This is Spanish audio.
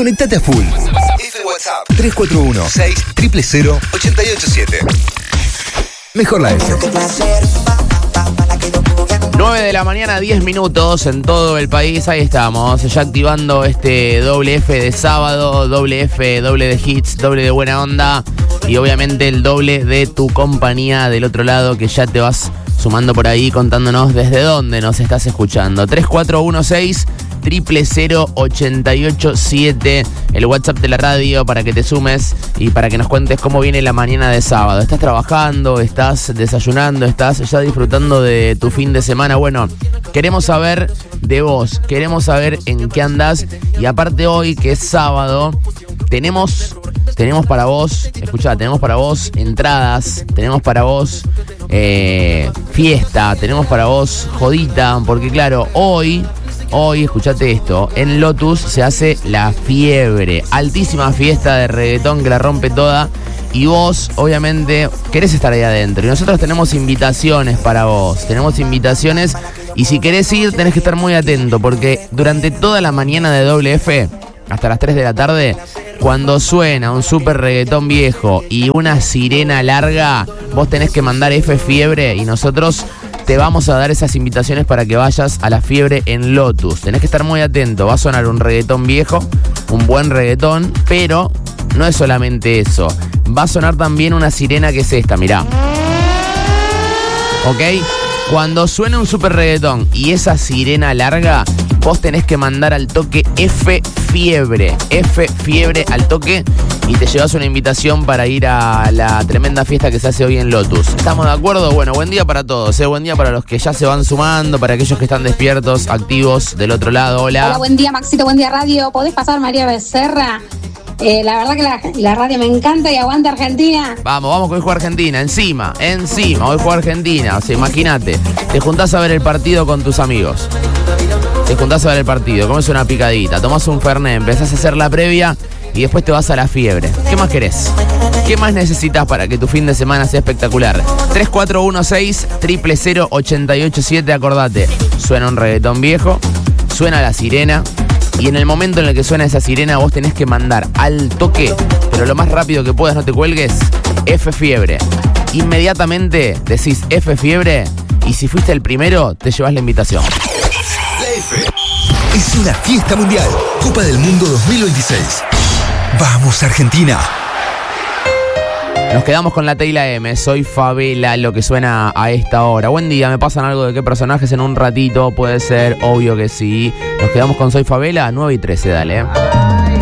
Conectate a full. WhatsApp 341-600-887. Mejor la F. 9 de la mañana, 10 minutos en todo el país. Ahí estamos, ya activando este doble F de sábado, doble F, doble de hits, doble de buena onda y obviamente el doble de tu compañía del otro lado, que ya te vas sumando por ahí contándonos desde dónde nos estás escuchando. 3416-000-887, el WhatsApp de la radio para que te sumes y para que nos cuentes cómo viene la mañana de sábado. ¿Estás trabajando? ¿Estás desayunando? ¿Estás ya disfrutando de tu fin de semana? Bueno, queremos saber de vos, queremos saber en qué andás. Y aparte hoy, que es sábado, tenemos para vos, escuchá, tenemos para vos entradas, tenemos para vos fiesta, tenemos para vos jodita, porque claro, hoy, escuchate esto, en Lotus se hace la fiebre, altísima fiesta de reggaetón que la rompe toda. Y vos, obviamente, querés estar ahí adentro. Y nosotros tenemos invitaciones para vos. Tenemos invitaciones. Y si querés ir, tenés que estar muy atento. Porque durante toda la mañana de doble F, hasta las 3 de la tarde, cuando suena un super reggaetón viejo y una sirena larga, vos tenés que mandar F fiebre y nosotros te vamos a dar esas invitaciones para que vayas a la fiebre en Lotus. Tenés que estar muy atento. Va a sonar un reggaetón viejo, un buen reggaetón, pero no es solamente eso. Va a sonar también una sirena que es esta, mirá. ¿Ok? Cuando suene un super reggaetón y esa sirena larga, vos tenés que mandar al toque F fiebre. F fiebre al toque y te llevas una invitación para ir a la tremenda fiesta que se hace hoy en Lotus. ¿Estamos de acuerdo? Bueno, buen día para todos, buen día para los que ya se van sumando, para aquellos que están despiertos, activos del otro lado. Hola. Hola, buen día Maxito, buen día radio. ¿Podés pasar María Becerra? La verdad que la radio me encanta y aguanta Argentina. Vamos que hoy juega Argentina, encima, hoy juega Argentina. O sea, imagínate, te juntás a ver el partido con tus amigos. Te juntás a ver el partido, comes una picadita, tomás un fernet, empezás a hacer la previa y después te vas a la fiebre. ¿Qué más querés? ¿Qué más necesitas para que tu fin de semana sea espectacular? 3416-000-887, acordate. Suena un reggaetón viejo, suena la sirena. Y en el momento en el que suena esa sirena, vos tenés que mandar al toque, pero lo más rápido que puedas, no te cuelgues, F fiebre. Inmediatamente decís F fiebre y si fuiste el primero, te llevas la invitación. La F es una fiesta mundial. Copa del Mundo 2026. ¡Vamos, Argentina! Nos quedamos con la Teyla M, Soy Favela, lo que suena a esta hora. Buen día, ¿me pasan algo de qué personajes en un ratito? Puede ser, obvio que sí. Nos quedamos con Soy Favela, 9:13, dale.